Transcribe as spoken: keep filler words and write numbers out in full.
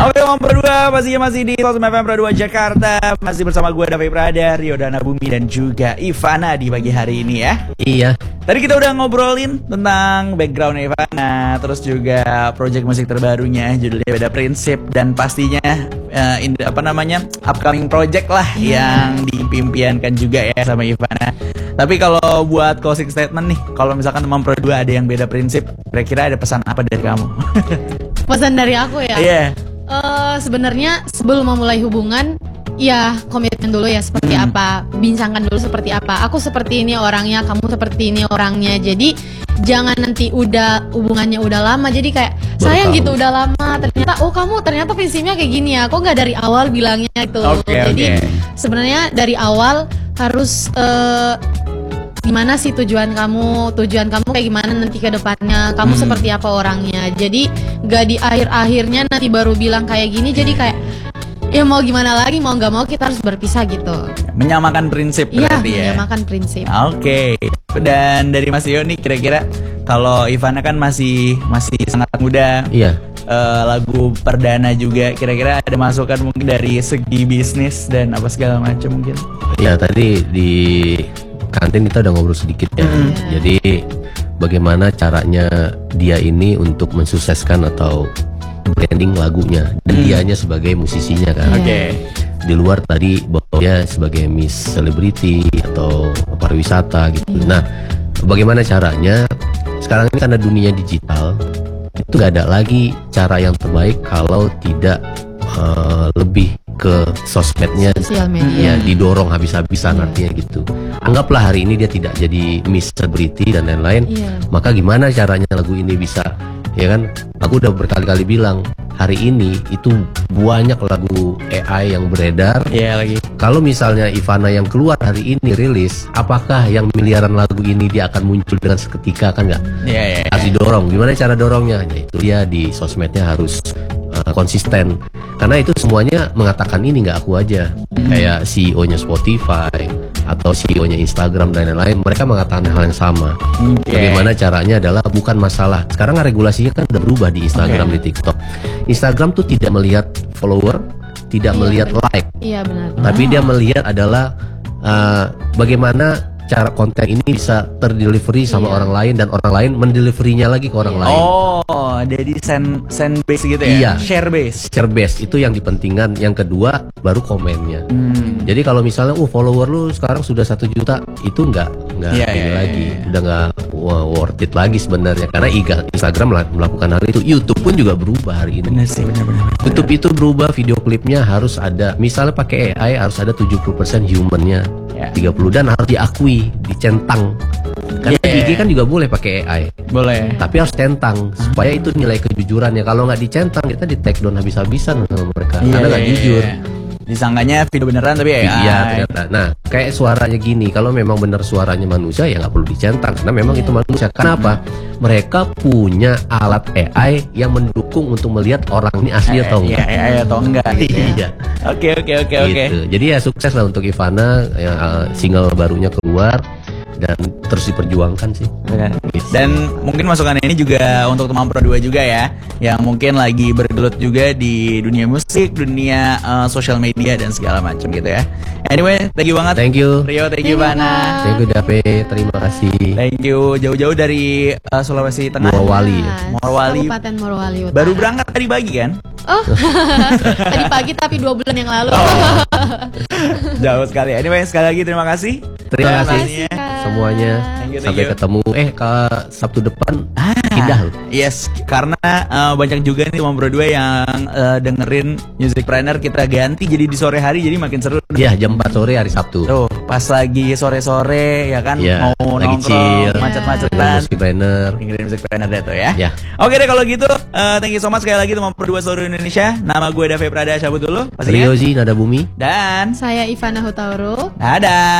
Oke, Om Pro dua pastinya masih di Sosmed F M Pro dua Jakarta. Masih bersama gue Davi Prada, Rio Dana Bumi dan juga Ivana di pagi hari ini ya. Iya. Tadi kita udah ngobrolin tentang background Ivana, terus juga project musik terbarunya judulnya Beda Prinsip, dan pastinya uh, in, apa namanya upcoming project lah yeah. yang diimpiankan juga ya sama Ivana. Tapi kalau buat closing statement nih, kalau misalkan teman Pro dua ada yang beda prinsip, kira-kira ada pesan apa dari kamu? Pesan dari aku ya? Iya. Yeah. Uh, sebenarnya sebelum memulai hubungan, ya komitmen dulu ya seperti hmm. apa, bincangkan dulu seperti apa. Aku seperti ini orangnya, kamu seperti ini orangnya. Jadi jangan nanti udah hubungannya udah lama, jadi kayak Baru sayang tahu. gitu udah lama. Ternyata oh kamu ternyata prinsipnya kayak gini ya. Kok nggak dari awal bilangnya itu? Okay, jadi okay. sebenarnya dari awal harus uh, gimana sih tujuan kamu, tujuan kamu kayak gimana nanti ke depannya, kamu hmm. seperti apa orangnya. Jadi gak di akhir-akhirnya nanti baru bilang kayak gini, jadi kayak ya mau gimana lagi, mau gak mau kita harus berpisah gitu. Menyamakan prinsip berarti ya? Iya, menyamakan prinsip. Oke, okay. Dan dari Mas Yo nih kira-kira kalau Ivana kan masih masih sangat muda. Iya. Uh, lagu perdana juga, kira-kira ada masukan mungkin dari segi bisnis dan apa segala macam mungkin? Ya tadi di kantin kita udah ngobrol sedikit ya. Mm. Jadi bagaimana caranya dia ini untuk mensukseskan atau branding lagunya dan mm. dianya sebagai musisinya kan. Oke. Okay. Di luar tadi bahwa dia sebagai Miss Celebrity atau pariwisata gitu. Mm. Nah, bagaimana caranya? Sekarang ini karena dunia digital, itu gak ada lagi cara yang terbaik kalau tidak uh, lebih ke sosmednya, sosial media, ya didorong habis-habisan, yeah. artinya gitu. Anggaplah hari ini dia tidak jadi Miss Celebrity dan lain-lain, yeah. maka gimana caranya lagu ini bisa, ya kan? Aku udah berkali-kali bilang hari ini itu banyak lagu A I yang beredar. Yeah, lagi. Kalau misalnya Ivana yang keluar hari ini rilis, apakah yang miliaran lagu ini dia akan muncul dengan seketika, kan nggak? Yeah, yeah, yeah. Harus didorong. Gimana cara dorongnya? Ya itu dia di sosmednya harus uh, konsisten. Karena itu semuanya mengatakan ini, nggak aku aja. Hmm. Kayak C E O-nya Spotify atau C E O-nya Instagram dan lain-lain, mereka mengatakan hal yang sama. Okay. Bagaimana caranya adalah bukan masalah. Sekarang regulasinya kan udah berubah di Instagram, okay. di TikTok. Instagram tuh tidak melihat follower, tidak iya, melihat benar. like. Iya benar. Tapi oh. dia melihat adalah uh, bagaimana cara konten ini bisa terdelivery sama iya. orang lain dan orang lain mendeliverinya lagi ke orang iya. lain. Oh, jadi send send base gitu ya? Iya. Share base. Share base itu yang dipentingkan. Yang kedua baru komennya. Hmm. Jadi kalau misalnya, uh follower lu sekarang sudah satu juta, itu nggak nggak yeah, ini yeah, lagi, yeah. udah nggak wow, worth it lagi sebenarnya. Karena Instagram melakukan hal itu, YouTube pun juga berubah hari ini. Benar sih, benar-benar. YouTube itu berubah, video klipnya harus ada, misalnya pakai A I harus ada tujuh puluh persen humannya. Yeah. tiga puluh dan harus diakui, dicentang. Karena yeah. I G kan juga boleh pakai A I. Boleh. Tapi harus centang supaya itu nilai kejujurannya. Kalau nggak dicentang, kita di take down habis-habisan sama mereka. Yeah, karena nggak yeah, jujur. Yeah. Disangkanya video beneran tapi A I. Iya ternyata. Nah kayak suaranya gini, kalau memang benar suaranya manusia ya nggak perlu dicentang karena memang yeah. itu manusia. Kenapa? Mereka punya alat A I yang mendukung untuk melihat orang ini asli atau enggak. Iya, A I atau enggak. Iya. Oke oke oke oke. Jadi ya sukses lah untuk Ivana, yang uh, single barunya keluar dan terus diperjuangkan sih. Benar. Dan mungkin masukan ini juga untuk teman Pro dua juga ya, yang mungkin lagi bergelut juga di dunia musik, dunia uh, social media dan segala macam gitu ya. Anyway, thank you banget. Thank you. Rio, thank you Vana. Thank you Dape, terima kasih. Thank you jauh-jauh dari uh, Sulawesi Tengah. Morowali. Morowali. Kabupaten Morowali Utara. Baru berangkat tadi pagi kan? Oh, tadi pagi tapi dua bulan yang lalu. Oh. Jauh sekali. Anyway, sekali lagi terima kasih. Terima kasih semuanya. Thank you, thank Sampai you. ketemu. Eh ke Sabtu depan ah, pindah loh. Yes, karena uh, banyak juga nih teman Pro dua yang uh, dengerin Musicpreneur kita ganti jadi di sore hari, jadi makin seru. Iya, jam empat sore hari Sabtu. Tuh, pas lagi sore-sore ya kan, ya, mau lagi nongkrong, macet-macetan. Musicpreneur. Dengerin Musicpreneur deh tuh ya. Ya. Oke deh kalau gitu, uh, thank you so much sekali lagi teman Pro dua seluruh Indonesia. Nama gue Davi Prada, cabut dulu. Riozi Nada Bumi. Dan saya Ivana Hutauru. Dadah.